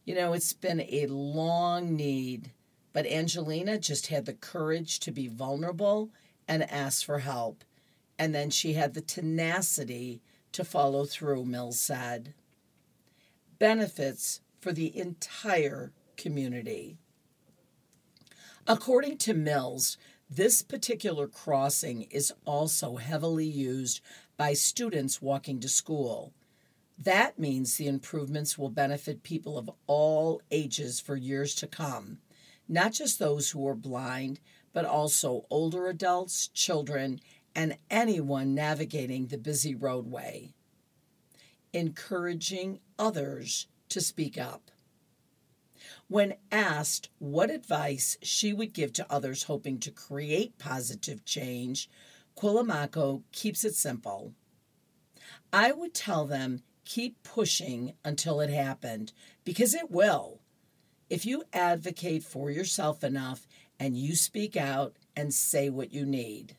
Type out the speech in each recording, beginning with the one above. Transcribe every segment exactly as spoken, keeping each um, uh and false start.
You know, it's been a long need, but Angelina just had the courage to be vulnerable and ask for help. And then she had the tenacity to follow through, Mills said. Benefits for the entire community. According to Mills, this particular crossing is also heavily used by students walking to school. That means the improvements will benefit people of all ages for years to come, not just those who are blind, but also older adults, children, and anyone navigating the busy roadway. Encouraging others to speak up. When asked what advice she would give to others hoping to create positive change, Quilamacco keeps it simple. I would tell them, keep pushing until it happened, because it will. If you advocate for yourself enough and you speak out and say what you need.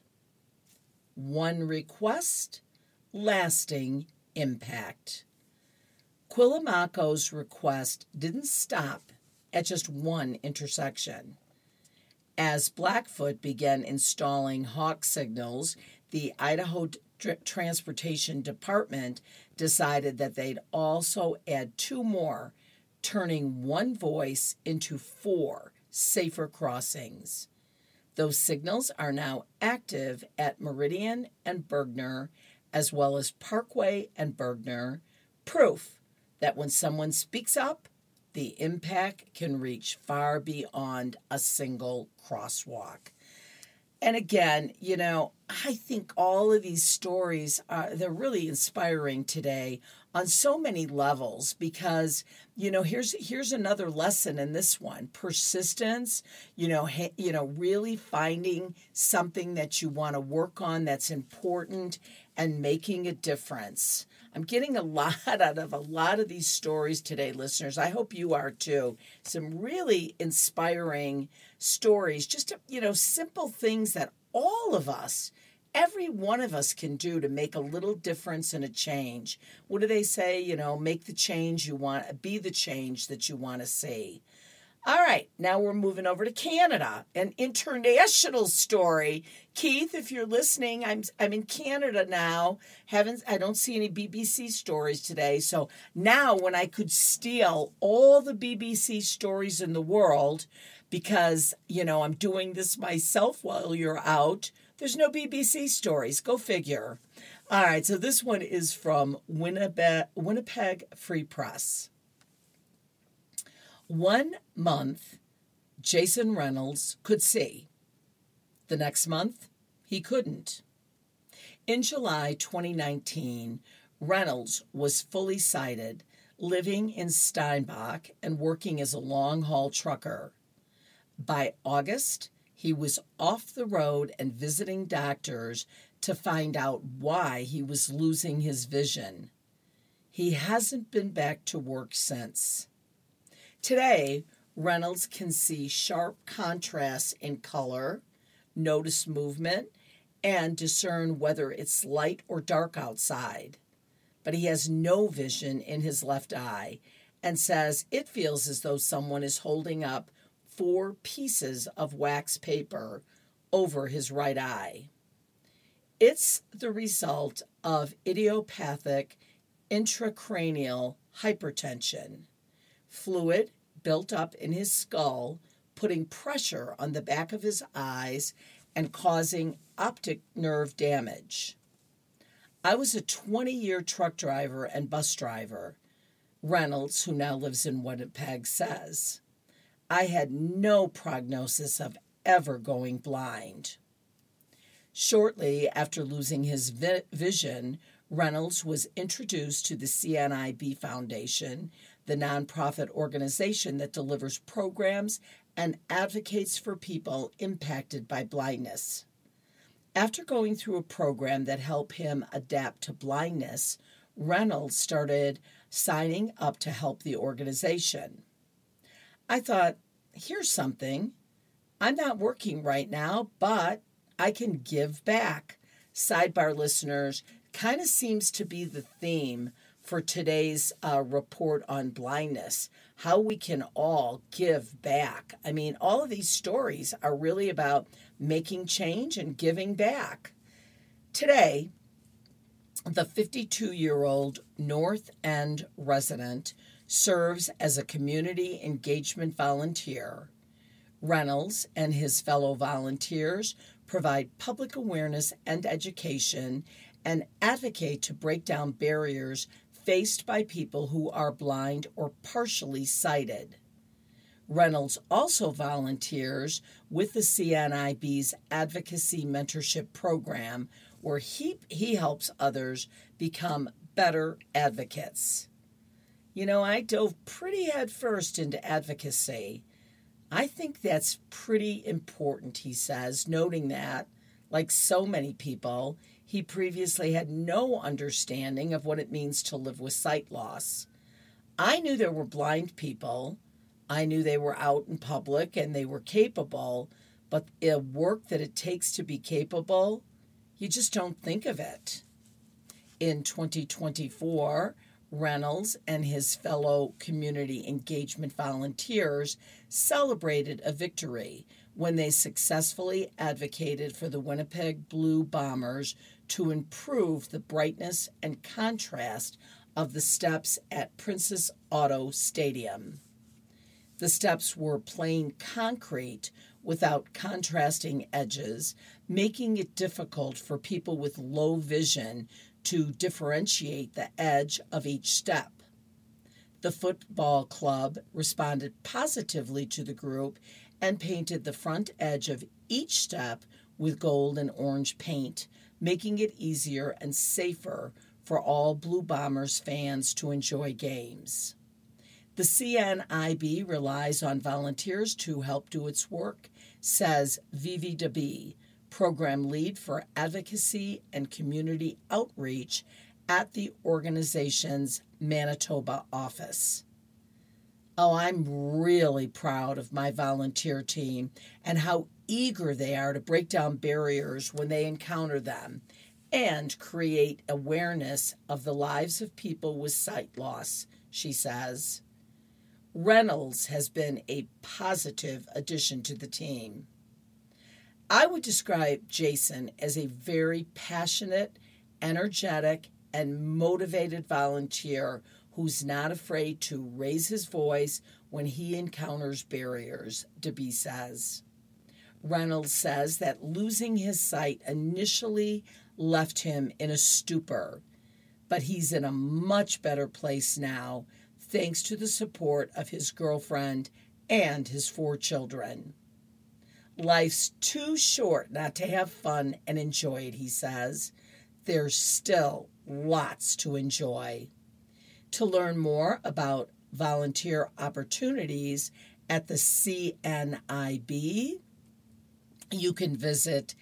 One request, lasting impact. Quilamacco's request didn't stop at just one intersection. As Blackfoot began installing hawk signals, the Idaho Tr- Transportation Department decided that they'd also add two more, turning one voice into four safer crossings. Those signals are now active at Meridian and Bergner, as well as Parkway and Bergner, proof that when someone speaks up, the impact can reach far beyond a single crosswalk. And again, you know, I think all of these stories, are, they're really inspiring today on so many levels because, you know, here's here's another lesson in this one. Persistence, you know, ha, you know, really finding something that you want to work on that's important and making a difference. I'm getting a lot out of a lot of these stories today, listeners. I hope you are too. Some really inspiring stories, just, you know, simple things that all of us, every one of us can do to make a little difference and a change. What do they say? You know, make the change you want, be the change that you want to see. All right, now we're moving over to Canada, an international story. Keith, if you're listening, I'm I'm in Canada now. Haven't I don't see any B B C stories today. So now when I could steal all the B B C stories in the world, because, you know, I'm doing this myself while you're out, there's no B B C stories. Go figure. All right, so this one is from Winnipeg, Winnipeg Free Press. One month, Jason Reynolds could see. The next month, he couldn't. In July twenty nineteen, Reynolds was fully sighted, living in Steinbach and working as a long-haul trucker. By August, he was off the road and visiting doctors to find out why he was losing his vision. He hasn't been back to work since. Today, Reynolds can see sharp contrasts in color, notice movement, and discern whether it's light or dark outside. But he has no vision in his left eye and says it feels as though someone is holding up four pieces of wax paper over his right eye. It's the result of idiopathic intracranial hypertension. Fluid built up in his skull, putting pressure on the back of his eyes and causing optic nerve damage. I was a twenty-year truck driver and bus driver, Reynolds, who now lives in Winnipeg, says. I had no prognosis of ever going blind. Shortly after losing his vi- vision, Reynolds was introduced to the C N I B Foundation, the nonprofit organization that delivers programs and advocates for people impacted by blindness. After going through a program that helped him adapt to blindness, Reynolds started signing up to help the organization. I thought, here's something. I'm not working right now, but I can give back. Sidebar listeners, kind of seems to be the theme for today's uh, report on blindness. how we can all give back. I mean, all of these stories are really about making change and giving back. Today, the fifty-two-year-old North End resident serves as a community engagement volunteer. Reynolds and his fellow volunteers provide public awareness and education and advocate to break down barriers faced by people who are blind or partially sighted. Reynolds also volunteers with the C N I B's Advocacy Mentorship Program, where he, he helps others become better advocates. You know, I dove pretty headfirst into advocacy. I think that's pretty important, he says, noting that, like so many people, he previously had no understanding of what it means to live with sight loss. I knew there were blind people. I knew they were out in public and they were capable, but the work that it takes to be capable, you just don't think of it. In twenty twenty-four, Reynolds and his fellow community engagement volunteers celebrated a victory when they successfully advocated for the Winnipeg Blue Bombers to improve the brightness and contrast of the steps at Princess Auto Stadium. The steps were plain concrete without contrasting edges, making it difficult for people with low vision to differentiate the edge of each step. The football club responded positively to the group and painted the front edge of each step with gold and orange paint, making it easier and safer for all Blue Bombers fans to enjoy games. The C N I B relies on volunteers to help do its work, says Vivi DeBee, program lead for advocacy and community outreach at the organization's Manitoba office. Oh, I'm really proud of my volunteer team and how eager they are to break down barriers when they encounter them and create awareness of the lives of people with sight loss, she says. Reynolds has been a positive addition to the team. I would describe Jason as a very passionate, energetic, and motivated volunteer who's not afraid to raise his voice when he encounters barriers, DeBee says. Reynolds says that losing his sight initially left him in a stupor, but he's in a much better place now, thanks to the support of his girlfriend and his four children. Life's too short not to have fun and enjoy it, he says. There's still lots to enjoy. To learn more about volunteer opportunities at the C N I B, you can visit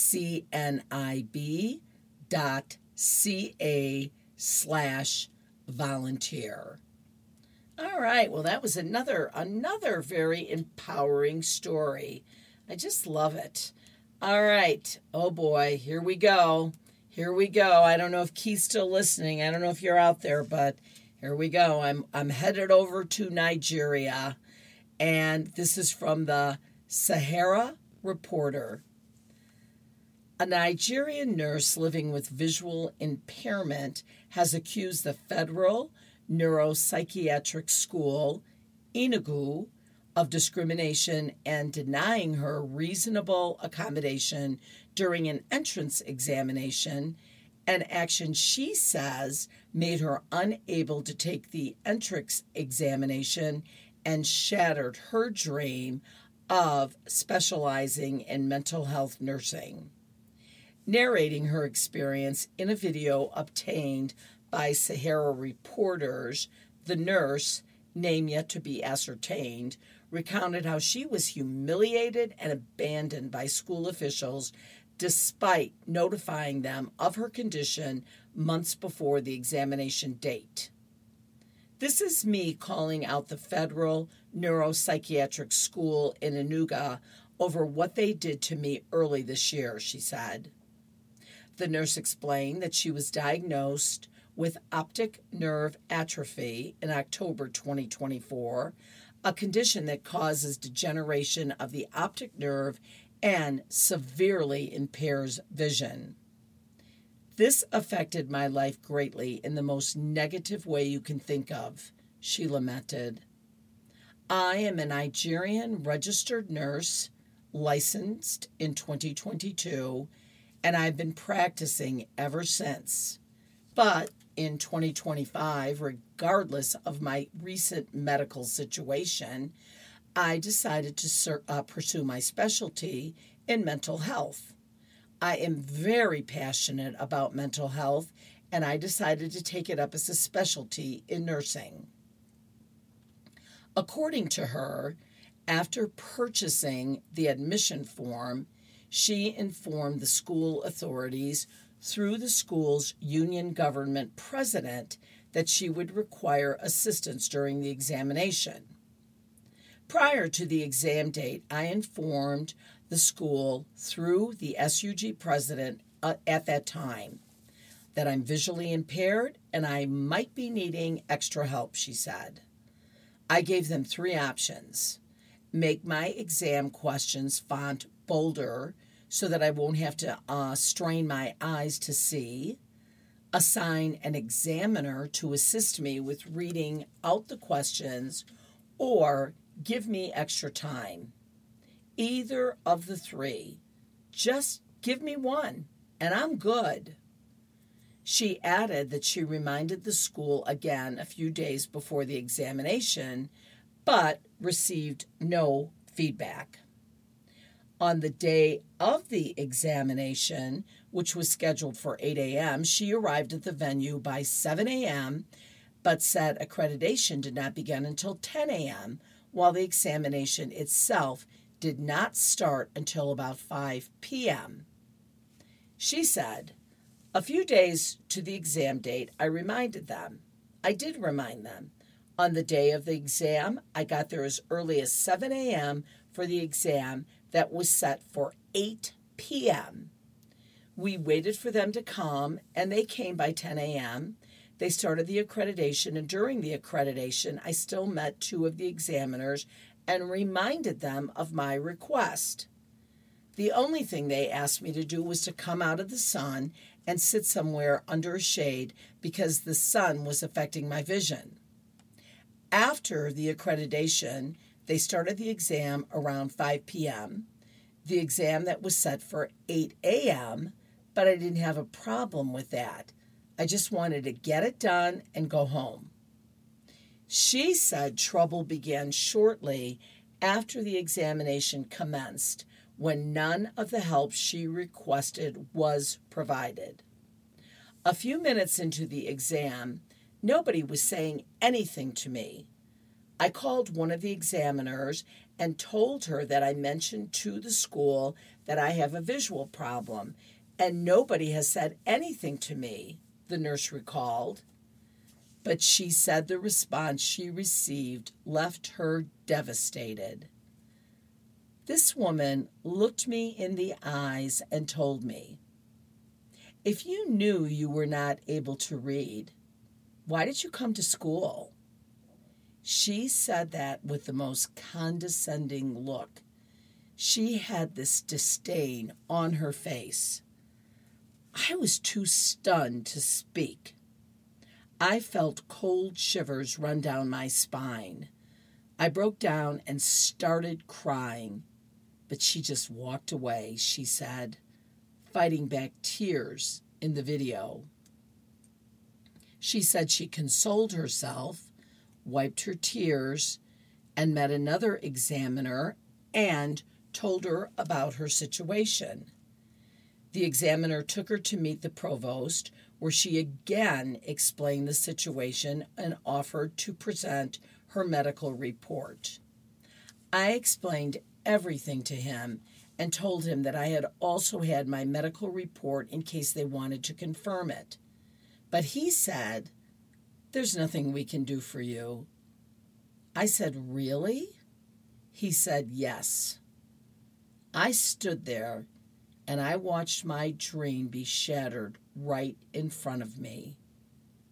cnib.ca slash volunteer. All right, well, that was another another very empowering story. I just love it. All right. Oh, boy. Here we go. Here we go. I don't know if Keith's still listening. I don't know if you're out there, but here we go. I'm I'm headed over to Nigeria, and this is from the Sahara Reporter. A Nigerian nurse living with visual impairment has accused the Federal Neuropsychiatric School, Enugu, of discrimination and denying her reasonable accommodation during an entrance examination, an action she says made her unable to take the entrance examination and shattered her dream of specializing in mental health nursing. Narrating her experience in a video obtained by Sahara reporters, the nurse, name yet to be ascertained, recounted how she was humiliated and abandoned by school officials despite notifying them of her condition months before the examination date. This is me calling out the Federal Neuropsychiatric School in Enugu over what they did to me early this year, she said. The nurse explained that she was diagnosed with optic nerve atrophy in October twenty twenty-four, a condition that causes degeneration of the optic nerve and severely impairs vision. This affected my life greatly in the most negative way you can think of, she lamented. I am a Nigerian registered nurse, licensed in twenty twenty-two, and I've been practicing ever since. But in twenty twenty-five, regardless of my recent medical situation, I decided to ser- uh, pursue my specialty in mental health. I am very passionate about mental health, and I decided to take it up as a specialty in nursing. According to her, after purchasing the admission form, she informed the school authorities through the school's union government president that she would require assistance during the examination. Prior to the exam date, I informed the school through the S U G president uh, at that time that I'm visually impaired and I might be needing extra help, she said. I gave them three options. Make my exam questions font bolder so that I won't have to uh, strain my eyes to see. Assign an examiner to assist me with reading out the questions, or give me extra time. Either of the three. Just give me one, and I'm good. She added that she reminded the school again a few days before the examination, but received no feedback. On the day of the examination, which was scheduled for eight a.m., she arrived at the venue by seven a.m., but said accreditation did not begin until ten a.m., while the examination itself did not start until about five p.m. She said, a few days to the exam date, I reminded them. I did remind them. On the day of the exam, I got there as early as seven a.m. for the exam that was set for eight p.m. We waited for them to come, and they came by ten a.m. They started the accreditation, and during the accreditation, I still met two of the examiners and reminded them of my request. The only thing they asked me to do was to come out of the sun and sit somewhere under a shade because the sun was affecting my vision. After the accreditation, they started the exam around five p.m., the exam that was set for eight a.m., but I didn't have a problem with that. I just wanted to get it done and go home. She said trouble began shortly after the examination commenced, when none of the help she requested was provided. A few minutes into the exam, nobody was saying anything to me. I called one of the examiners and told her that I mentioned to the school that I have a visual problem, and nobody has said anything to me, the nurse recalled. But she said the response she received left her devastated. This woman looked me in the eyes and told me, if you knew you were not able to read, why did you come to school? She said that with the most condescending look. She had this disdain on her face. I was too stunned to speak. I felt cold shivers run down my spine. I broke down and started crying, but she just walked away, she said, fighting back tears in the video. She said she consoled herself, wiped her tears, and met another examiner and told her about her situation. The examiner took her to meet the provost, where she again explained the situation and offered to present her medical report. I explained everything to him and told him that I had also had my medical report in case they wanted to confirm it. But he said, there's nothing we can do for you. I said, really? He said, yes. I stood there and I watched my dream be shattered right in front of me.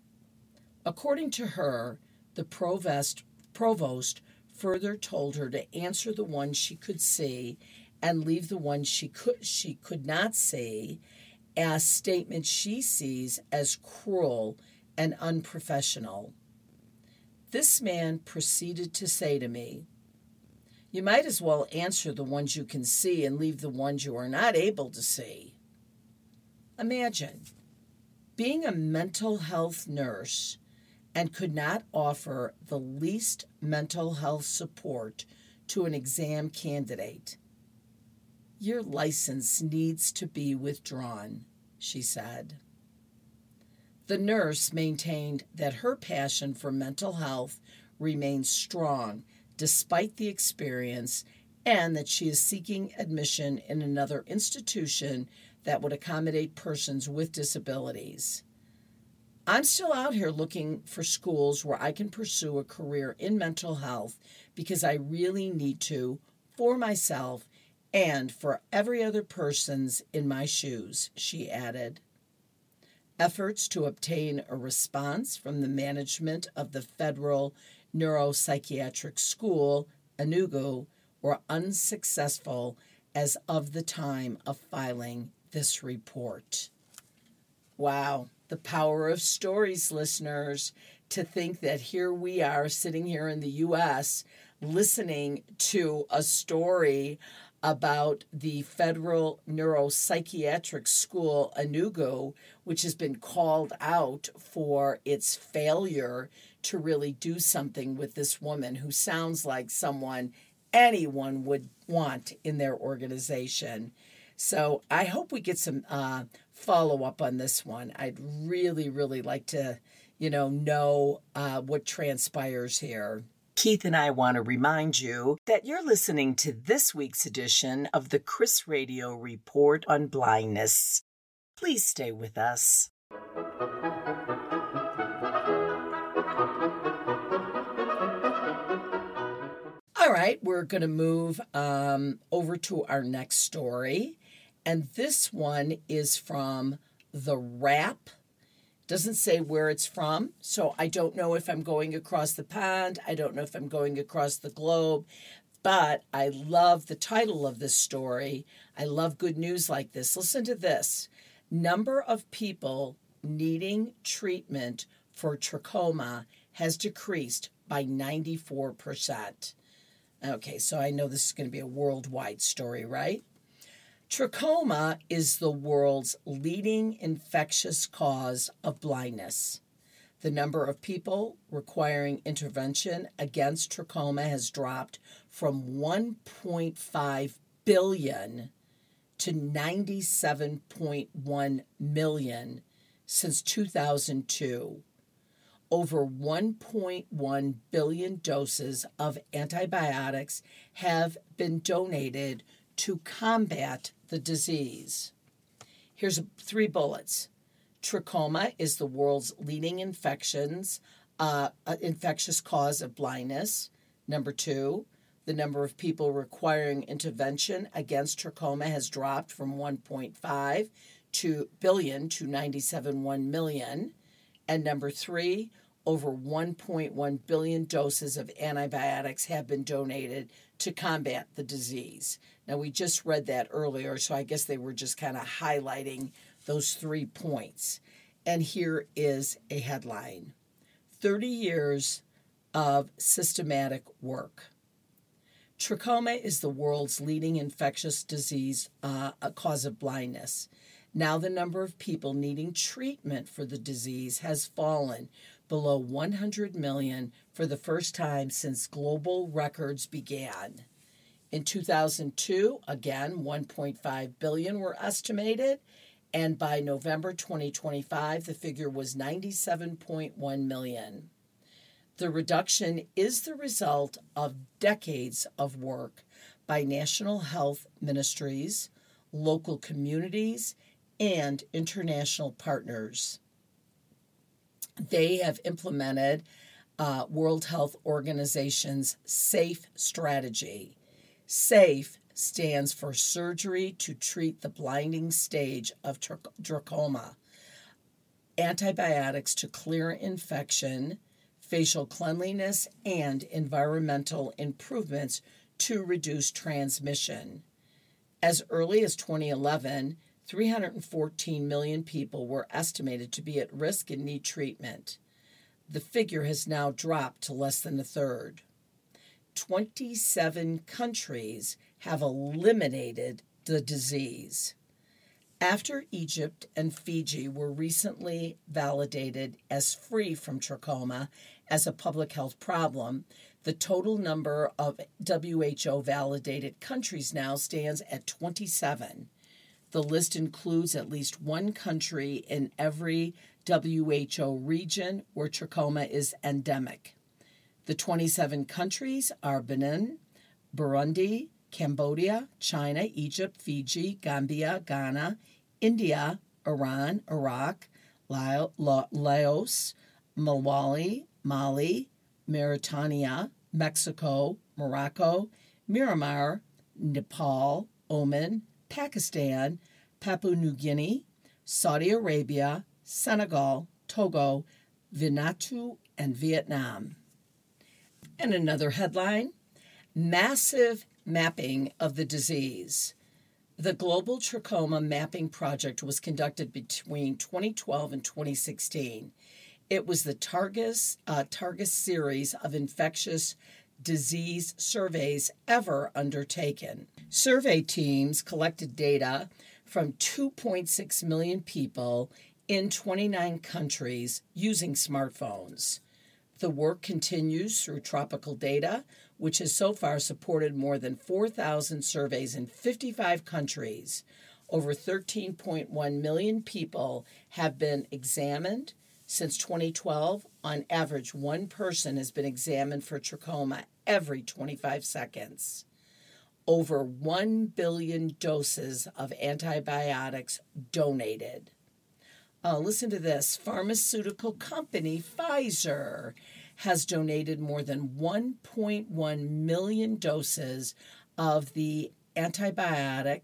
According to her, the provost, provost further told her to answer the ones she could see and leave the ones she could she could not see as statements she sees as cruel and unprofessional. This man proceeded to say to me, "You might as well answer the ones you can see and leave the ones you are not able to see." Imagine being a mental health nurse and could not offer the least mental health support to an exam candidate. "Your license needs to be withdrawn," she said. The nurse maintained that her passion for mental health remains strong despite the experience and that she is seeking admission in another institution that would accommodate persons with disabilities. "I'm still out here looking for schools where I can pursue a career in mental health because I really need to for myself and for every other person's in my shoes," she added. Efforts to obtain a response from the management of the Federal Neuropsychiatric School, Enugu, were unsuccessful as of the time of filing this report. Wow, the power of stories, listeners, to think that here we are sitting here in the U S listening to a story about the Federal Neuropsychiatric School, Enugu, which has been called out for its failure to really do something with this woman who sounds like someone anyone would want in their organization. So I hope we get some uh, follow-up on this one. I'd really, really like to, you know, know uh, what transpires here. Keith and I want to remind you that you're listening to this week's edition of the Chris Radio Report on Blindness. Please stay with us. All right, we're going to move um, over to our next story. And this one is from The Wrap. Doesn't say where it's from, so I don't know if I'm going across the pond. I don't know if I'm going across the globe, but I love the title of this story. I love good news like this. Listen to this. Number of people needing treatment for trachoma has decreased by ninety-four percent. Okay, so I know this is going to be a worldwide story, right? Trachoma is the world's leading infectious cause of blindness. The number of people requiring intervention against trachoma has dropped from one point five billion to ninety-seven point one million since two thousand two. Over one point one billion doses of antibiotics have been donated to combat the disease. Here's three bullets. Trachoma is the world's leading infections, uh, uh, infectious cause of blindness. Number two, the number of people requiring intervention against trachoma has dropped from one point five billion to ninety-seven point one million. And number three, over one point one billion doses of antibiotics have been donated to combat the disease. Now, we just read that earlier, so I guess they were just kind of highlighting those three points. And here is a headline. thirty years of systematic work. Trachoma is the world's leading infectious disease, uh, a cause of blindness. Now the number of people needing treatment for the disease has fallen below one hundred million for the first time since global records began. In two thousand two, again, one point five billion were estimated, and by November twenty twenty-five, the figure was ninety-seven point one million. The reduction is the result of decades of work by national health ministries, local communities, and international partners. They have implemented uh, World Health Organization's SAFE strategy. SAFE stands for Surgery to Treat the Blinding Stage of Trachoma. antibiotics to clear infection, facial cleanliness, and environmental improvements to reduce transmission. As early as twenty eleven, three hundred fourteen million people were estimated to be at risk and need treatment. The figure has now dropped to less than a third. twenty-seven countries have eliminated the disease. After Egypt and Fiji were recently validated as free from trachoma as a public health problem, the total number of W H O-validated countries now stands at twenty-seven. The list includes at least one country in every W H O region where trachoma is endemic. The twenty-seven countries are Benin, Burundi, Cambodia, China, Egypt, Fiji, Gambia, Ghana, India, Iran, Iraq, Laos, Malawi, Mali, Mauritania, Mexico, Morocco, Myanmar, Nepal, Oman, Pakistan, Papua New Guinea, Saudi Arabia, Senegal, Togo, Vanuatu, and Vietnam. And another headline, massive mapping of the disease. The Global Trachoma Mapping Project was conducted between twenty twelve and twenty sixteen. It was the Targus, uh, Targus series of infectious disease surveys ever undertaken. Survey teams collected data from two point six million people in twenty-nine countries using smartphones. The work continues through Tropical Data, which has so far supported more than four thousand surveys in fifty-five countries. Over thirteen point one million people have been examined. Since twenty twelve, on average, one person has been examined for trachoma every twenty-five seconds. Over one billion doses of antibiotics donated. Uh, listen to this. Pharmaceutical company Pfizer has donated more than one point one million doses of the antibiotic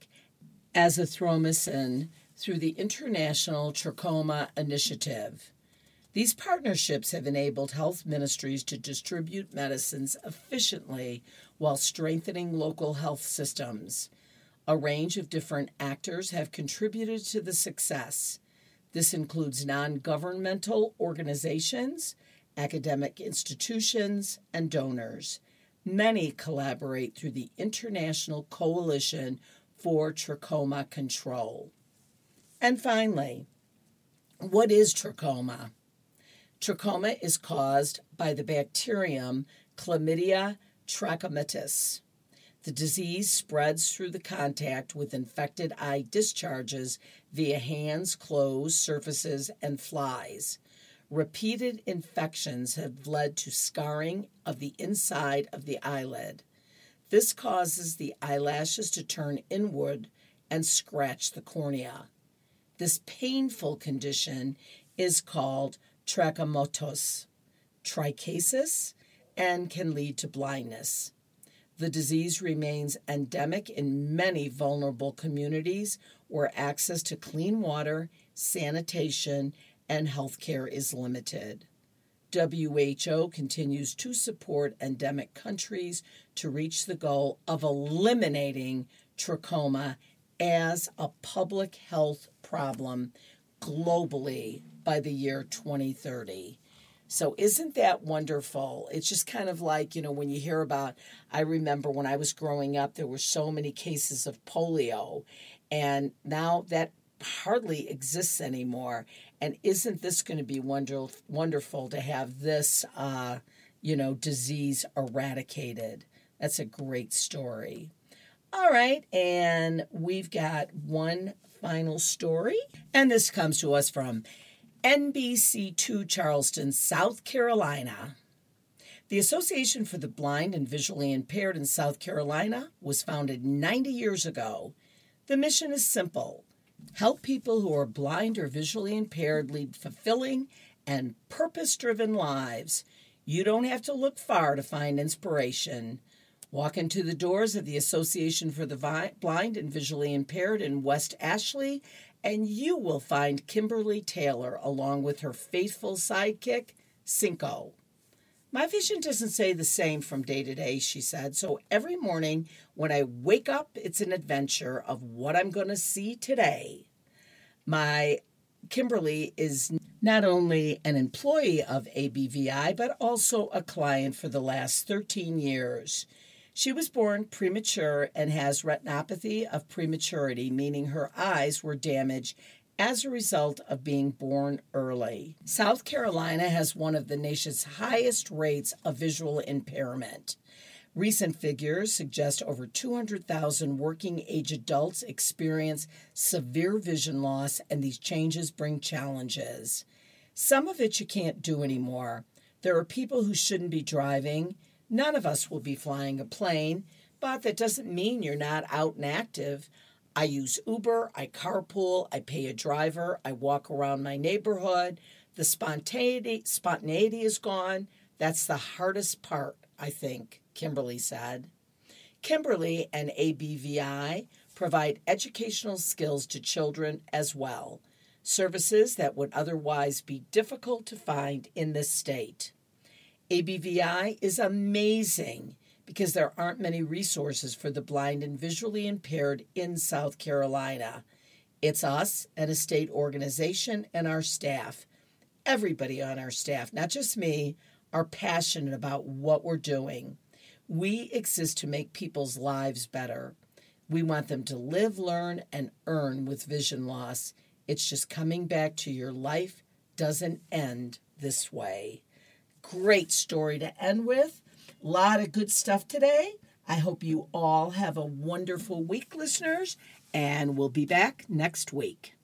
azithromycin through the International Trachoma Initiative. These partnerships have enabled health ministries to distribute medicines efficiently while strengthening local health systems. A range of different actors have contributed to the success. This includes non-governmental organizations, academic institutions, and donors. Many collaborate through the International Coalition for Trachoma Control. And finally, what is trachoma? Trachoma is caused by the bacterium Chlamydia trachomatis. The disease spreads through the contact with infected eye discharges via hands, clothes, surfaces, and flies. Repeated infections have led to scarring of the inside of the eyelid. This causes the eyelashes to turn inward and scratch the cornea. This painful condition is called trachomatis, trichosis, and can lead to blindness. The disease remains endemic in many vulnerable communities where access to clean water, sanitation, and health care is limited. W H O continues to support endemic countries to reach the goal of eliminating trachoma as a public health problem globally by the year twenty thirty. So isn't that wonderful? It's just kind of like, you know, when you hear about, I remember when I was growing up, there were so many cases of polio, and now that hardly exists anymore. And isn't this going to be wonder, wonderful to have this, uh, you know, disease eradicated? That's a great story. All right, and we've got one final story, and this comes to us from N B C two Charleston, South Carolina. The Association for the Blind and Visually Impaired in South Carolina was founded ninety years ago. The mission is simple: help people who are blind or visually impaired lead fulfilling and purpose-driven lives. You don't have to look far to find inspiration. Walk into the doors of the Association for the Vi- Blind and Visually Impaired in West Ashley and you will find Kimberly Taylor along with her faithful sidekick, Cinco. My vision doesn't stay the same from day to day, she said, so every morning when I wake up, it's an adventure of what I'm going to see today. My Kimberly is not only an employee of A B V I, but also a client for the last thirteen years. She was born premature and has retinopathy of prematurity, meaning her eyes were damaged as a result of being born early. South Carolina has one of the nation's highest rates of visual impairment. Recent figures suggest over two hundred thousand working-age adults experience severe vision loss, and these changes bring challenges. Some of it you can't do anymore. There are people who shouldn't be driving. None of us will be flying a plane, but that doesn't mean you're not out and active. I use Uber, I carpool, I pay a driver, I walk around my neighborhood. The spontaneity, spontaneity is gone. That's the hardest part, I think, Kimberly said. Kimberly and A B V I provide educational skills to children as well, services that would otherwise be difficult to find in this state. A B V I is amazing because there aren't many resources for the blind and visually impaired in South Carolina. It's us and a state organization and our staff. Everybody on our staff, not just me, are passionate about what we're doing. We exist to make people's lives better. We want them to live, learn, and earn with vision loss. It's just coming back to your life doesn't end this way. Great story to end with. A lot of good stuff today. I hope you all have a wonderful week, listeners, and we'll be back next week.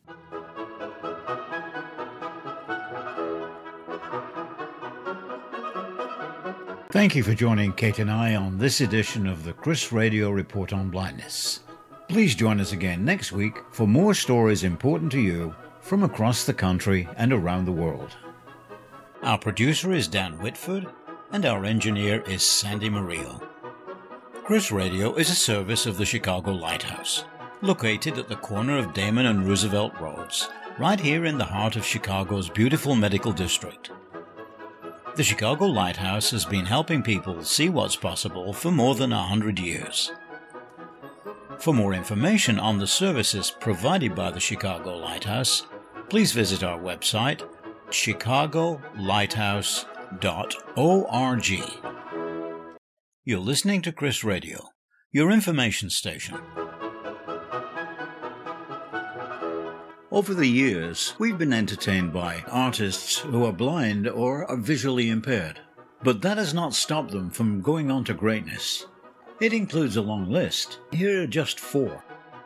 Thank you for joining Kate and I on this edition of the Chris Radio Report on Blindness. Please join us again next week for more stories important to you from across the country and around the world. Our producer is Dan Whitford, and our engineer is Sandy Murillo. Chris Radio is a service of the Chicago Lighthouse, located at the corner of Damon and Roosevelt Roads, right here in the heart of Chicago's beautiful medical district. The Chicago Lighthouse has been helping people see what's possible for more than a hundred years. For more information on the services provided by the Chicago Lighthouse, please visit our website, chicago lighthouse dot org. You're listening to Chris Radio, your information station. Over the years, we've been entertained by artists who are blind or are visually impaired. But that has not stopped them from going on to greatness. It includes a long list. Here are just four.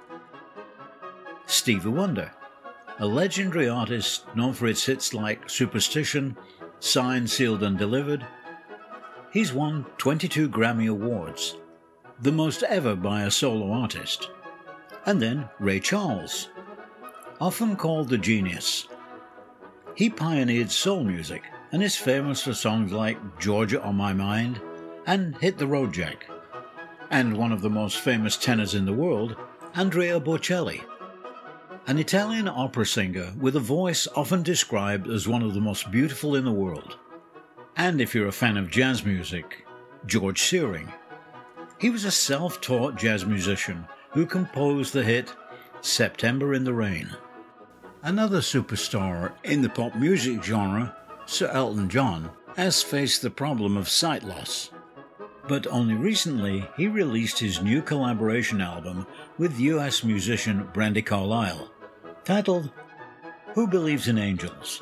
Stevie Wonder, a legendary artist known for its hits like Superstition, Signed, Sealed and Delivered. He's won twenty-two Grammy Awards, the most ever by a solo artist. And then Ray Charles, often called the Genius. He pioneered soul music and is famous for songs like Georgia on My Mind and Hit the Road Jack. And one of the most famous tenors in the world, Andrea Bocelli, an Italian opera singer with a voice often described as one of the most beautiful in the world. And if you're a fan of jazz music, George Shearing. He was a self-taught jazz musician who composed the hit September in the Rain. Another superstar in the pop music genre, Sir Elton John, has faced the problem of sight loss. But only recently he released his new collaboration album with U S musician Brandi Carlile, titled Who Believes in Angels?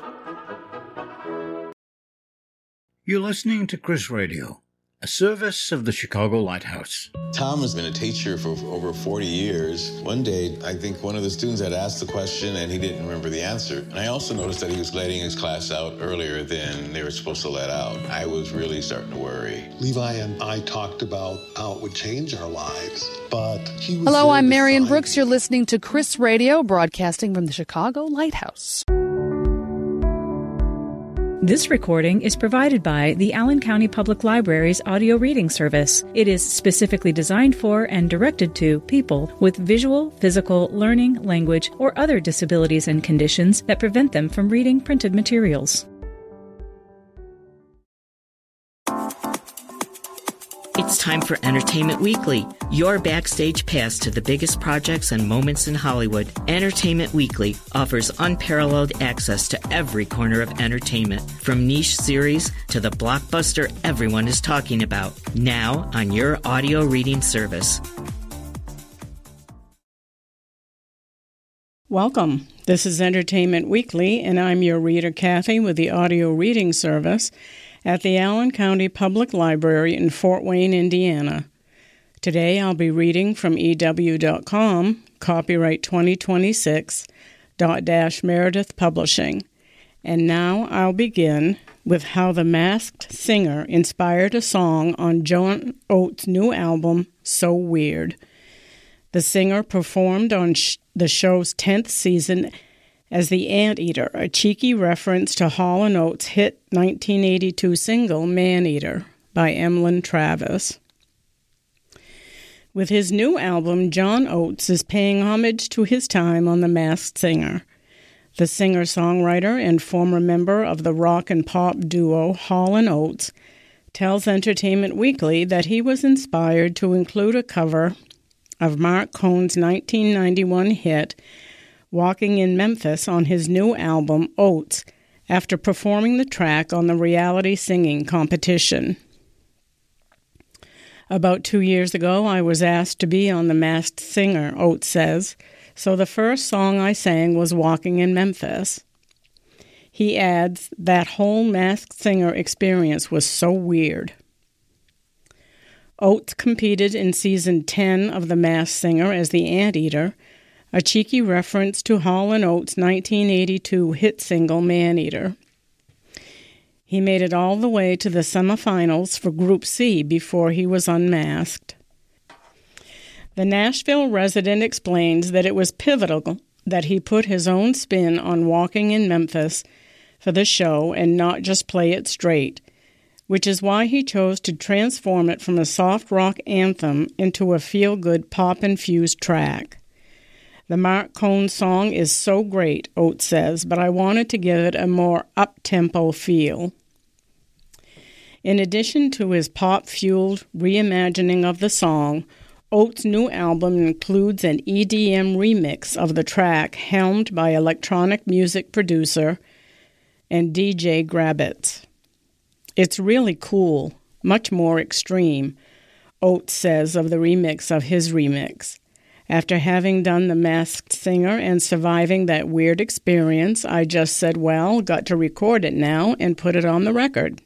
You're listening to Chris Radio, a service of the Chicago Lighthouse. Tom has been a teacher for over forty years. One day, I think one of the students had asked the question and he didn't remember the answer. And I also noticed that he was letting his class out earlier than they were supposed to let out. I was really starting to worry. Levi and I talked about how it would change our lives, but he was Hello, I'm Marion find... Brooks. You're listening to Chris Radio, broadcasting from the Chicago Lighthouse. This recording is provided by the Allen County Public Library's audio reading service. It is specifically designed for and directed to people with visual, physical, learning, language, or other disabilities and conditions that prevent them from reading printed materials. It's time for Entertainment Weekly, your backstage pass to the biggest projects and moments in Hollywood. Entertainment Weekly offers unparalleled access to every corner of entertainment, from niche series to the blockbuster everyone is talking about, now on your audio reading service. Welcome. This is Entertainment Weekly, and I'm your reader, Kathy, with the audio reading service at the Allen County Public Library in Fort Wayne, Indiana. Today I'll be reading from E W dot com, copyright twenty twenty-six, dot dash Meredith Publishing. And now I'll begin with how The Masked Singer inspired a song on John Oates' new album, So Weird. The singer performed on sh- the show's tenth season as the Anteater, a cheeky reference to Hall and Oates' hit nineteen eighty-two single, Man-Eater, by Emlyn Travis. With his new album, John Oates is paying homage to his time on The Masked Singer. The singer-songwriter and former member of the rock and pop duo Hall and Oates tells Entertainment Weekly that he was inspired to include a cover of Mark Cohn's nineteen ninety-one hit Walking in Memphis on his new album, Oates, after performing the track on the reality singing competition. About two years ago, I was asked to be on The Masked Singer, Oates says, so the first song I sang was Walking in Memphis. He adds, that whole Masked Singer experience was so weird. Oates competed in season ten of The Masked Singer as the Anteater, a cheeky reference to Hall and Oates' nineteen eighty-two hit single, Man-Eater. He made it all the way to the semifinals for Group C before he was unmasked. The Nashville resident explains that it was pivotal that he put his own spin on Walking in Memphis for the show and not just play it straight, which is why he chose to transform it from a soft rock anthem into a feel-good pop-infused track. The Mark Cohn song is so great, Oates says, but I wanted to give it a more up-tempo feel. In addition to his pop-fueled reimagining of the song, Oates' new album includes an E D M remix of the track helmed by electronic music producer and D J Grabbitz. It's really cool, much more extreme, Oates says of the remix of his remix. After having done The Masked Singer and surviving that weird experience, I just said, well, got to record it now and put it on the record.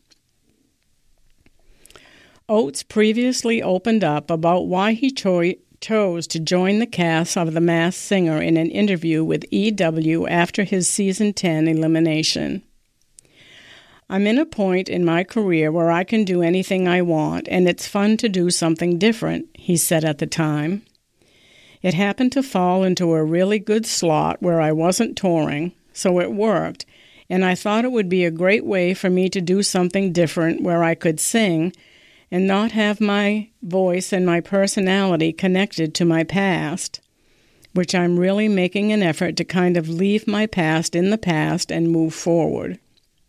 Oates previously opened up about why he cho- chose to join the cast of The Masked Singer in an interview with E W after his season ten elimination. I'm in a point in my career where I can do anything I want, and it's fun to do something different, he said at the time. It happened to fall into a really good slot where I wasn't touring, so it worked, and I thought it would be a great way for me to do something different where I could sing and not have my voice and my personality connected to my past, which I'm really making an effort to kind of leave my past in the past and move forward.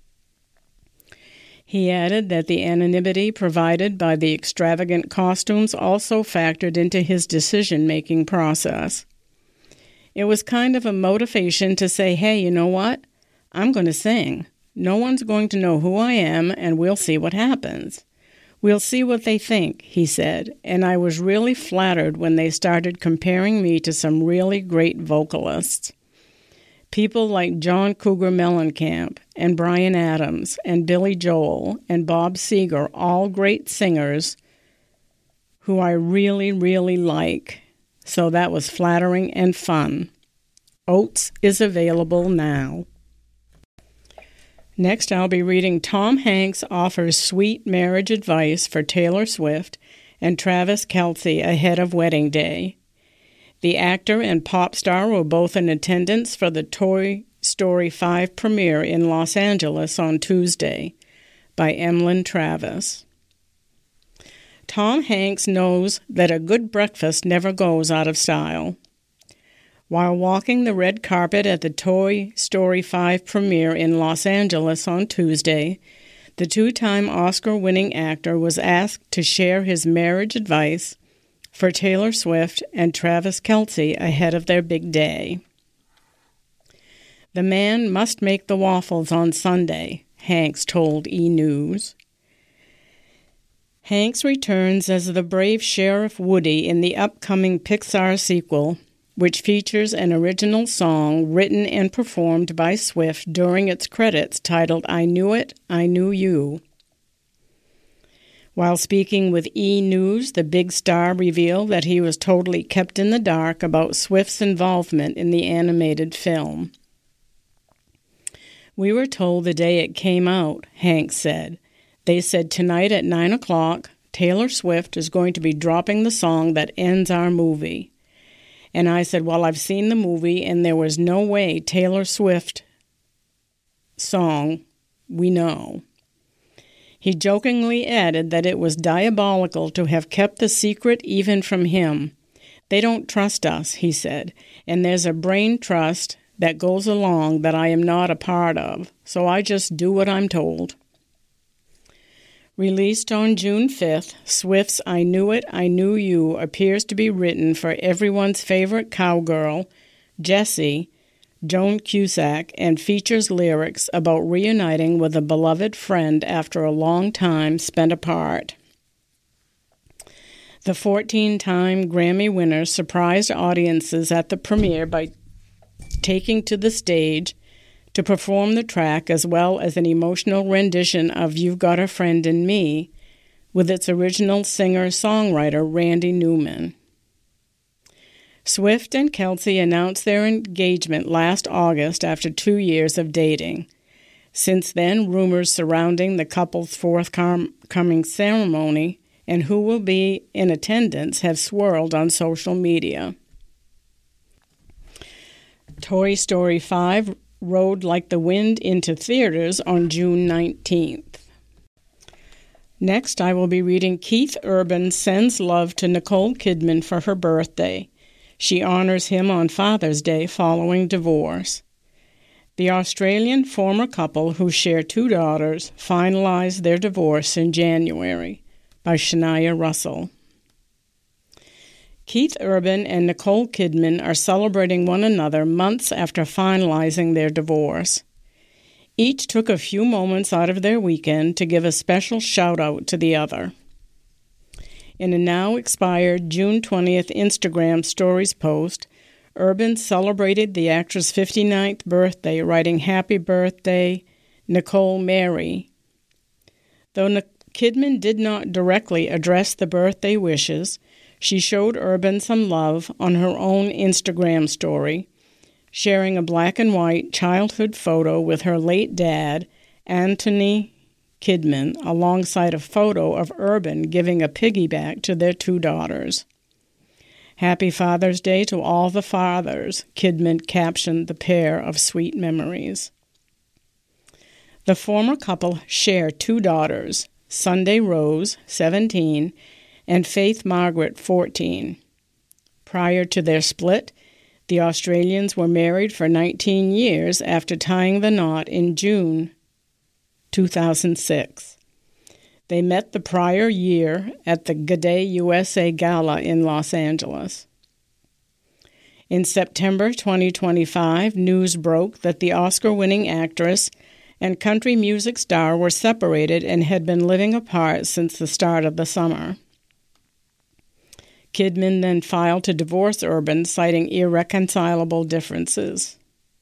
He added that the anonymity provided by the extravagant costumes also factored into his decision-making process. It was kind of a motivation to say, hey, you know what? I'm going to sing. No one's going to know who I am, and we'll see what happens. We'll see what they think, he said, and I was really flattered when they started comparing me to some really great vocalists. People like John Cougar Mellencamp and Bryan Adams and Billy Joel and Bob Seger, all great singers who I really, really like. So that was flattering and fun. Oates is available now. Next, I'll be reading Tom Hanks offers sweet marriage advice for Taylor Swift and Travis Kelce ahead of wedding day. The actor and pop star were both in attendance for the Tory Story five premiere in Los Angeles on Tuesday by Emlyn Travis. Tom Hanks knows that a good breakfast never goes out of style. While walking the red carpet at the Toy Story five premiere in Los Angeles on Tuesday, the two-time Oscar-winning actor was asked to share his marriage advice for Taylor Swift and Travis Kelce ahead of their big day. The man must make the waffles on Sunday, Hanks told E! News. Hanks returns as the brave Sheriff Woody in the upcoming Pixar sequel, which features an original song written and performed by Swift during its credits titled I Knew It, I Knew You. While speaking with E! News, the big star revealed that he was totally kept in the dark about Swift's involvement in the animated film. We were told the day it came out, Hanks said. They said tonight at nine o'clock, Taylor Swift is going to be dropping the song that ends our movie. And I said, well, I've seen the movie, and there was no way Taylor Swift song, we know. He jokingly added that it was diabolical to have kept the secret even from him. They don't trust us, he said, and there's a brain trust that goes along that I am not a part of, so I just do what I'm told. Released on June fifth, Swift's I Knew It, I Knew You appears to be written for everyone's favorite cowgirl, Jessie, Joan Cusack, and features lyrics about reuniting with a beloved friend after a long time spent apart. The fourteen-time Grammy winner surprised audiences at the premiere by taking to the stage to perform the track as well as an emotional rendition of You've Got a Friend in Me with its original singer-songwriter Randy Newman. Swift and Kelce announced their engagement last August after two years of dating. Since then, rumors surrounding the couple's forthcoming ceremony and who will be in attendance have swirled on social media. Toy Story five rode like the wind into theaters on June nineteenth. Next, I will be reading Keith Urban Sends Love to Nicole Kidman for her birthday. She honors him on Father's Day following divorce. The Australian former couple, who share two daughters, finalized their divorce in January, by Shania Russell. Keith Urban and Nicole Kidman are celebrating one another months after finalizing their divorce. Each took a few moments out of their weekend to give a special shout-out to the other. In a now-expired June twentieth Instagram Stories post, Urban celebrated the actress' fifty-ninth birthday, writing, "Happy birthday, Nicole Mary." Though Nicole Kidman did not directly address the birthday wishes, she showed Urban some love on her own Instagram story, sharing a black and white childhood photo with her late dad, Anthony Kidman, alongside a photo of Urban giving a piggyback to their two daughters. "Happy Father's Day to all the fathers," Kidman captioned the pair of sweet memories. The former couple share two daughters, Sunday Rose, seventeen, and Faith Margaret, fourteen. Prior to their split, the Australians were married for nineteen years after tying the knot in June two thousand six. They met the prior year at the G'day U S A Gala in Los Angeles. In September twenty twenty-five, news broke that the Oscar-winning actress and country music star were separated and had been living apart since the start of the summer. Kidman then filed to divorce Urban, citing irreconcilable differences.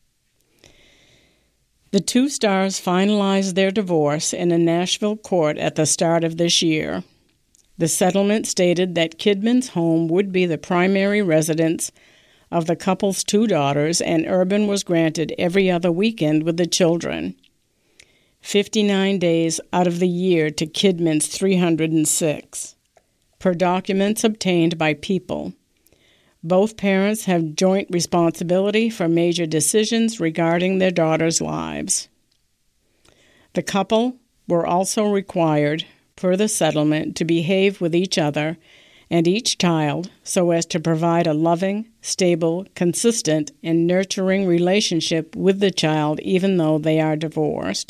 The two stars finalized their divorce in a Nashville court at the start of this year. The settlement stated that Kidman's home would be the primary residence of the couple's two daughters, and Urban was granted every other weekend with the children, fifty-nine days out of the year to Kidman's three hundred six, per documents obtained by People. Both parents have joint responsibility for major decisions regarding their daughters' lives. The couple were also required, per the settlement, to behave with each other and each child so as to provide a loving, stable, consistent, and nurturing relationship with the child even though they are divorced.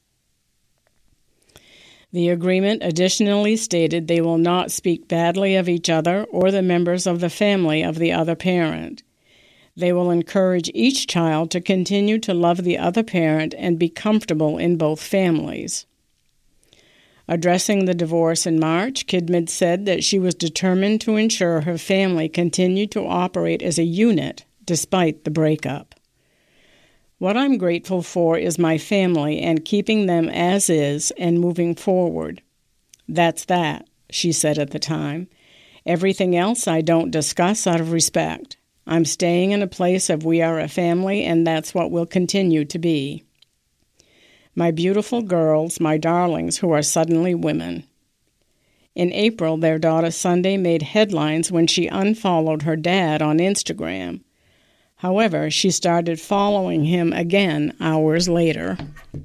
The agreement additionally stated they will not speak badly of each other or the members of the family of the other parent. They will encourage each child to continue to love the other parent and be comfortable in both families. Addressing the divorce in March, Kidman said that she was determined to ensure her family continued to operate as a unit despite the breakup. What I'm grateful for is my family and keeping them as is and moving forward. That's that, she said at the time. Everything else I don't discuss out of respect. I'm staying in a place of we are a family, and that's what we'll continue to be. My beautiful girls, my darlings, who are suddenly women. In April, their daughter Sunday made headlines when she unfollowed her dad on Instagram. However, she started following him again hours later.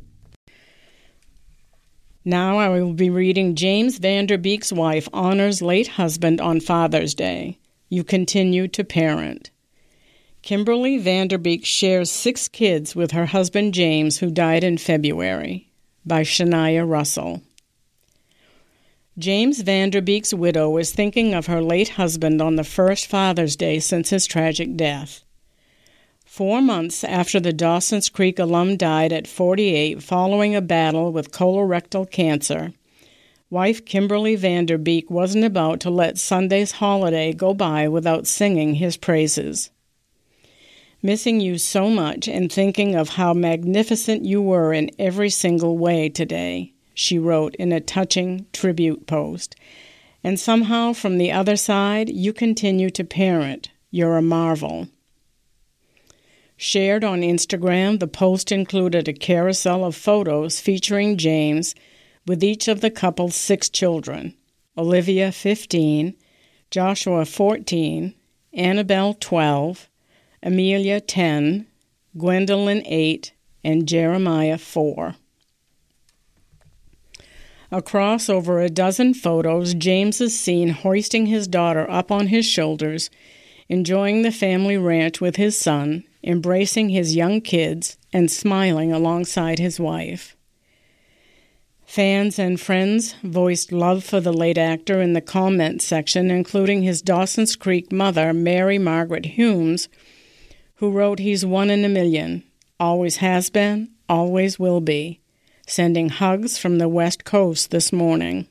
Now I will be reading James Van Der Beek's wife honors late husband on Father's Day. You continue to parent. Kimberly Van Der Beek shares six kids with her husband James, who died in February, by Shania Russell. James Van Der Beek's widow is thinking of her late husband on the first Father's Day since his tragic death. Four months after the Dawson's Creek alum died at forty-eight following a battle with colorectal cancer, wife Kimberly Van Der Beek wasn't about to let Sunday's holiday go by without singing his praises. Missing you so much and thinking of how magnificent you were in every single way today, she wrote in a touching tribute post. And somehow from the other side, you continue to parent. You're a marvel. Shared on Instagram, the post included a carousel of photos featuring James with each of the couple's six children, Olivia, fifteen, Joshua, fourteen, Annabelle, twelve, Amelia, ten, Gwendolyn, eight, and Jeremiah, four. Across over a dozen photos, James is seen hoisting his daughter up on his shoulders, enjoying the family ranch with his son, embracing his young kids, and smiling alongside his wife. Fans and friends voiced love for the late actor in the comments section, including his Dawson's Creek mother, Mary Margaret Humes, who wrote, "He's one in a million, always has been, always will be, sending hugs from the West Coast this morning."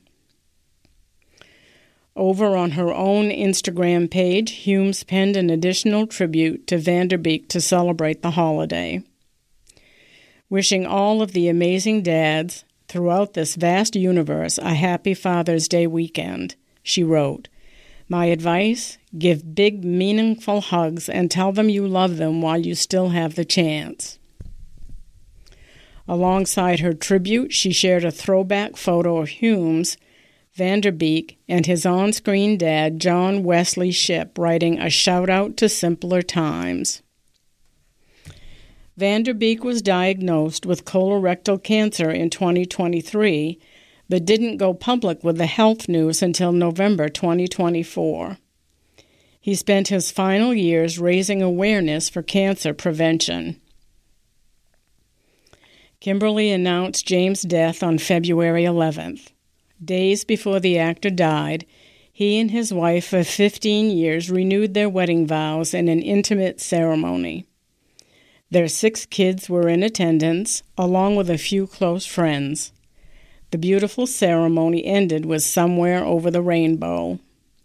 Over on her own Instagram page, Humes penned an additional tribute to Van Der Beek to celebrate the holiday. Wishing all of the amazing dads throughout this vast universe a happy Father's Day weekend, she wrote, "My advice, give big, meaningful hugs and tell them you love them while you still have the chance." Alongside her tribute, she shared a throwback photo of Humes, Van Der Beek, and his on-screen dad, John Wesley Shipp, writing a shout-out to simpler times. Van Der Beek was diagnosed with colorectal cancer in twenty twenty-three, but didn't go public with the health news until November twenty twenty-four. He spent his final years raising awareness for cancer prevention. Kimberly announced James' death on February eleventh. Days before the actor died, he and his wife of fifteen years renewed their wedding vows in an intimate ceremony. Their six kids were in attendance, along with a few close friends. The beautiful ceremony ended with "Somewhere Over the Rainbow."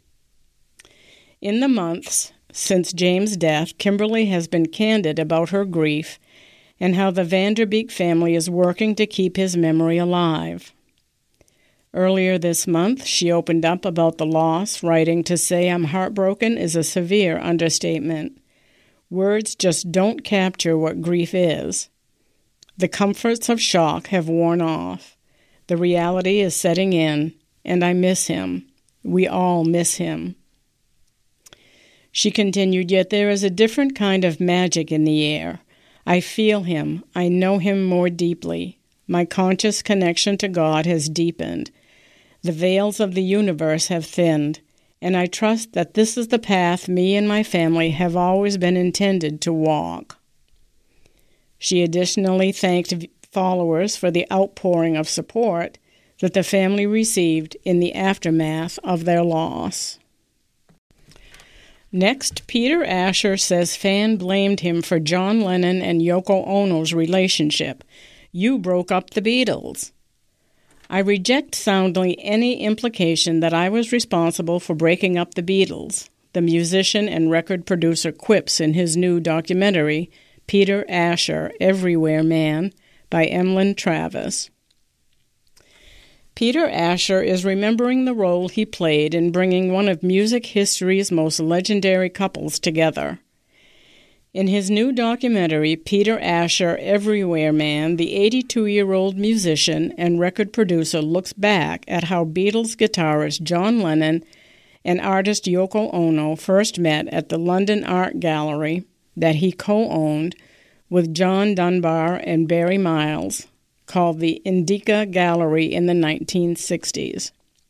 In the months since James' death, Kimberly has been candid about her grief and how the Van Der Beek family is working to keep his memory alive. Earlier this month, she opened up about the loss, writing, "To say I'm heartbroken is a severe understatement. Words just don't capture what grief is. The comforts of shock have worn off. The reality is setting in, and I miss him. We all miss him." She continued, "Yet there is a different kind of magic in the air. I feel him. I know him more deeply. My conscious connection to God has deepened. The veils of the universe have thinned, and I trust that this is the path me and my family have always been intended to walk." She additionally thanked followers for the outpouring of support that the family received in the aftermath of their loss. Next, Peter Asher says Fan blamed him for John Lennon and Yoko Ono's relationship. "You broke up the Beatles." I reject soundly any implication that I was responsible for breaking up the Beatles, the musician and record producer quips in his new documentary, Peter Asher, Everywhere Man, by Emlyn Travis. Peter Asher is remembering the role he played in bringing one of music history's most legendary couples together. In his new documentary, Peter Asher, Everywhere Man, the eighty-two-year-old musician and record producer looks back at how Beatles guitarist John Lennon and artist Yoko Ono first met at the London Art Gallery that he co-owned with John Dunbar and Barry Miles, called the Indica Gallery in the nineteen sixties.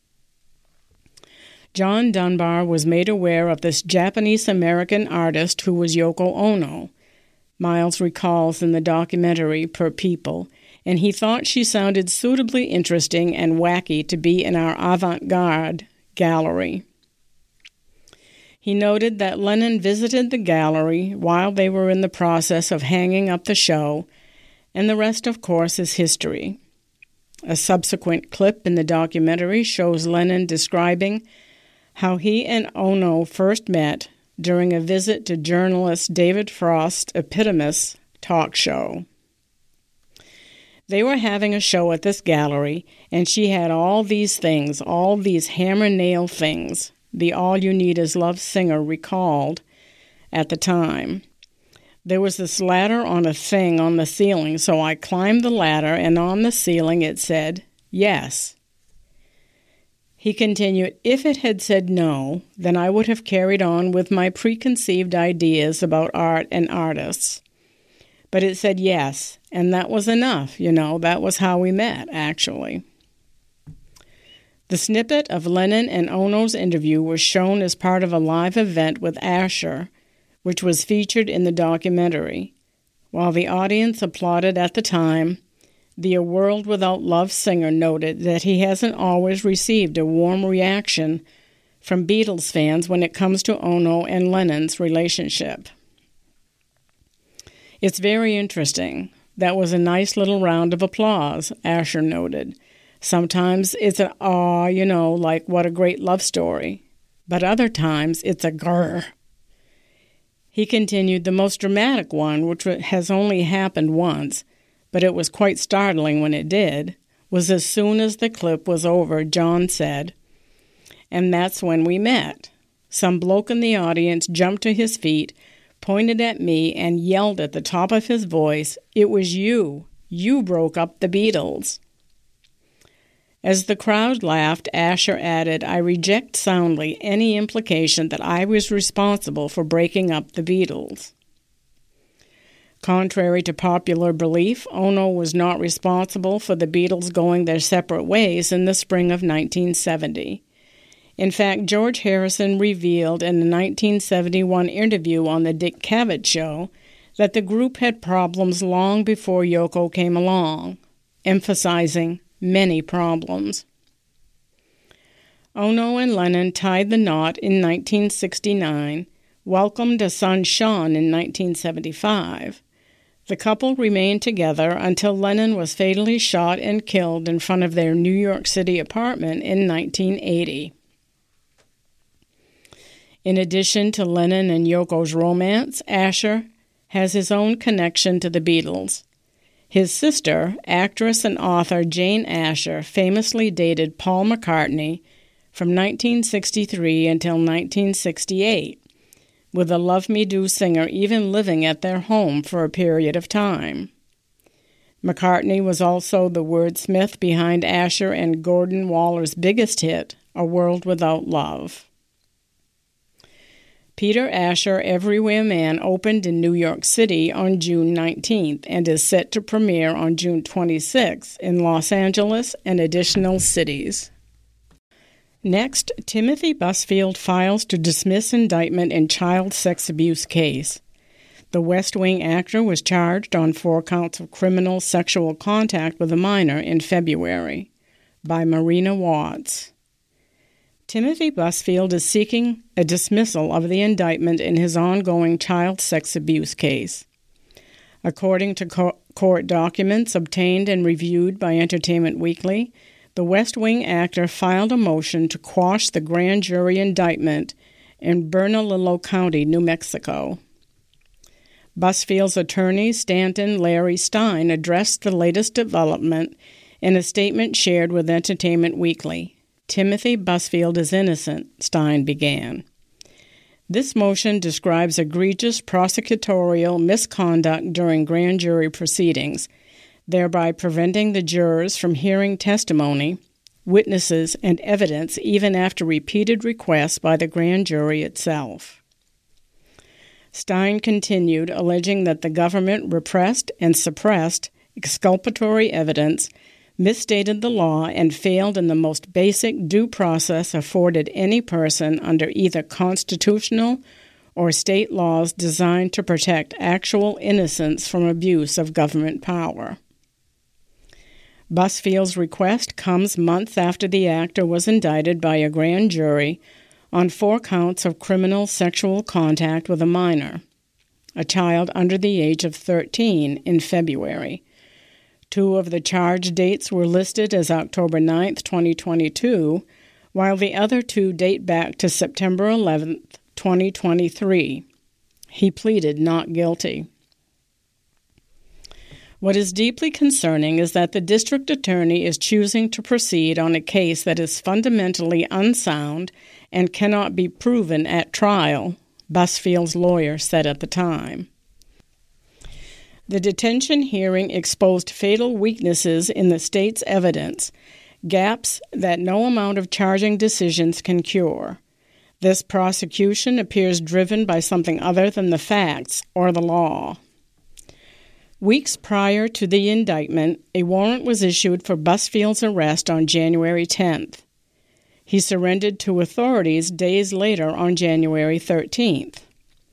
John Dunbar was made aware of this Japanese-American artist who was Yoko Ono, Miles recalls in the documentary Per People, and he thought she sounded suitably interesting and wacky to be in our avant-garde gallery. He noted that Lennon visited the gallery while they were in the process of hanging up the show, and the rest, of course, is history. A subsequent clip in the documentary shows Lennon describing how he and Ono first met during a visit to journalist David Frost's Epitomus talk show. They were having a show at this gallery, and she had all these things, all these hammer-nail things, the All You Need Is Love singer recalled at the time. There was this ladder on a thing on the ceiling, so I climbed the ladder, and on the ceiling it said, yes. He continued, if it had said no, then I would have carried on with my preconceived ideas about art and artists. But it said yes, and that was enough, you know, that was how we met, actually. The snippet of Lennon and Ono's interview was shown as part of a live event with Asher, which was featured in the documentary. While the audience applauded at the time, the A World Without Love singer noted that he hasn't always received a warm reaction from Beatles fans when it comes to Ono and Lennon's relationship. It's very interesting. That was a nice little round of applause, Asher noted. Sometimes it's an aw, you know, like what a great love story. But other times it's a grrr. He continued, the most dramatic one, which has only happened once, but it was quite startling when it did, was as soon as the clip was over, John said, and that's when we met. Some bloke in the audience jumped to his feet, pointed at me, and yelled at the top of his voice, it was you. You broke up the Beatles. As the crowd laughed, Asher added, I reject soundly any implication that I was responsible for breaking up the Beatles. Contrary to popular belief, Ono was not responsible for the Beatles going their separate ways in the spring of nineteen seventy. In fact, George Harrison revealed in a nineteen seventy-one interview on the Dick Cavett Show that the group had problems long before Yoko came along, emphasizing many problems. Ono and Lennon tied the knot in nineteen sixty-nine, welcomed a son Sean in nineteen seventy-five. The couple remained together until Lennon was fatally shot and killed in front of their New York City apartment in nineteen eighty. In addition to Lennon and Yoko's romance, Asher has his own connection to the Beatles. His sister, actress and author Jane Asher, famously dated Paul McCartney from nineteen sixty-three until nineteen sixty-eight, with the Love Me Do singer even living at their home for a period of time. McCartney was also the wordsmith behind Asher and Gordon Waller's biggest hit, A World Without Love. Peter Asher Everywhere Man opened in New York City on June nineteenth and is set to premiere on June twenty-sixth in Los Angeles and additional cities. Next, Timothy Busfield files to dismiss indictment in child sex abuse case. The West Wing actor was charged on four counts of criminal sexual contact with a minor in February by Marina Watts. Timothy Busfield is seeking a dismissal of the indictment in his ongoing child sex abuse case. According to co- court documents obtained and reviewed by Entertainment Weekly, the West Wing actor filed a motion to quash the grand jury indictment in Bernalillo County, New Mexico. Busfield's attorney, Stanton Larry Stein, addressed the latest development in a statement shared with Entertainment Weekly. Timothy Busfield is innocent, Stein began. This motion describes egregious prosecutorial misconduct during grand jury proceedings, thereby preventing the jurors from hearing testimony, witnesses, and evidence even after repeated requests by the grand jury itself. Stein continued, alleging that the government repressed and suppressed exculpatory evidence, misstated the law, and failed in the most basic due process afforded any person under either constitutional or state laws designed to protect actual innocence from abuse of government power. Busfield's request comes months after the actor was indicted by a grand jury on four counts of criminal sexual contact with a minor, a child under the age of thirteen, in February. Two of the charge dates were listed as October ninth, twenty twenty-two, while the other two date back to September eleventh, twenty twenty-three. He pleaded not guilty. What is deeply concerning is that the district attorney is choosing to proceed on a case that is fundamentally unsound and cannot be proven at trial, Busfield's lawyer said at the time. The detention hearing exposed fatal weaknesses in the state's evidence, gaps that no amount of charging decisions can cure. This prosecution appears driven by something other than the facts or the law. Weeks prior to the indictment, a warrant was issued for Busfield's arrest on January tenth. He surrendered to authorities days later on January thirteenth.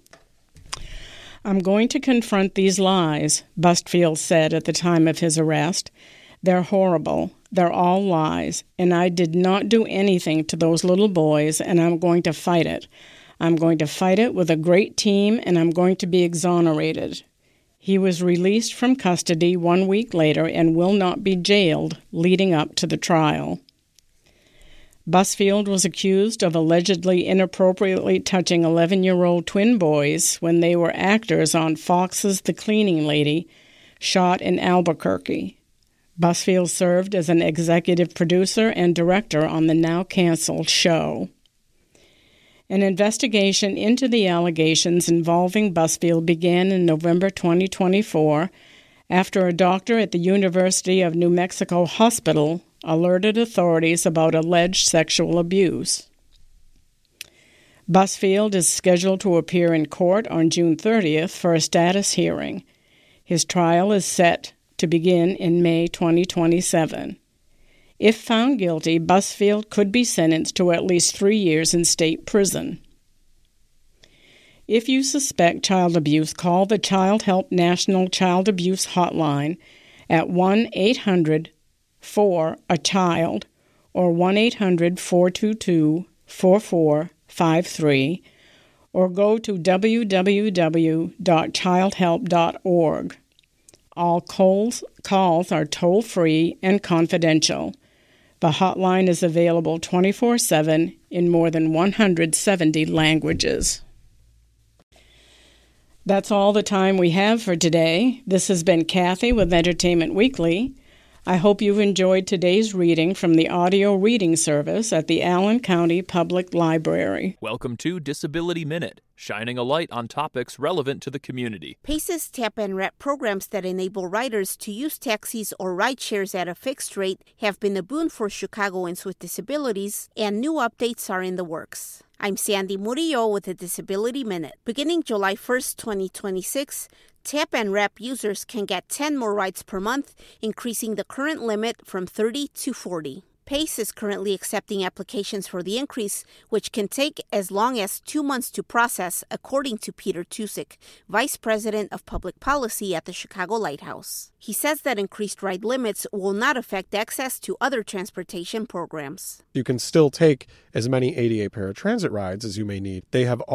"I'm going to confront these lies," Busfield said at the time of his arrest. "They're horrible. They're all lies, and I did not do anything to those little boys, and I'm going to fight it. I'm going to fight it with a great team, and I'm going to be exonerated." He was released from custody one week later and will not be jailed leading up to the trial. Busfield was accused of allegedly inappropriately touching eleven-year-old twin boys when they were actors on Fox's The Cleaning Lady, shot in Albuquerque. Busfield served as an executive producer and director on the now-canceled show. An investigation into the allegations involving Busfield began in November twenty twenty-four after a doctor at the University of New Mexico Hospital alerted authorities about alleged sexual abuse. Busfield is scheduled to appear in court on June thirtieth for a status hearing. His trial is set to begin in May twenty twenty-seven. If found guilty, Busfield could be sentenced to at least three years in state prison. If you suspect child abuse, call the Child Help National Child Abuse Hotline at one eight hundred four A child or one eight hundred four two two four four five three or go to w w w dot child help dot org. All calls, calls are toll-free and confidential. The hotline is available twenty-four seven in more than one hundred seventy languages. That's all the time we have for today. This has been Kathy with Entertainment Weekly. I hope you've enjoyed today's reading from the audio reading service at the Allen County Public Library. Welcome to Disability Minute, shining a light on topics relevant to the community. PACE's Tap and Rap programs that enable riders to use taxis or ride shares at a fixed rate have been a boon for Chicagoans with disabilities, and new updates are in the works. I'm Sandy Murillo with the Disability Minute. Beginning July first, twenty twenty-six, Tap and Rap users can get ten more rides per month, increasing the current limit from thirty to forty. PACE is currently accepting applications for the increase, which can take as long as two months to process, according to Peter Tusick, Vice President of Public Policy at the Chicago Lighthouse. He says that increased ride limits will not affect access to other transportation programs. You can still take as many A D A paratransit rides as you may need. They have